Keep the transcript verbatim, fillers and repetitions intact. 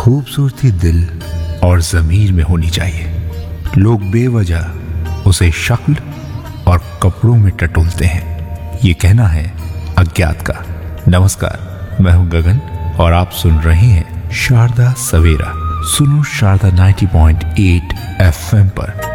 खूबसूरती दिल और ज़मीर में होनी चाहिए। लोग बेवजह उसे शक्ल और कपड़ों में टटोलते हैं। ये कहना है अज्ञात का। नमस्कार, मैं हूं गगन और आप सुन रहे हैं शारदा सवेरा। सुनो शारदा नब्बे पॉइंट आठ एफ एम पर।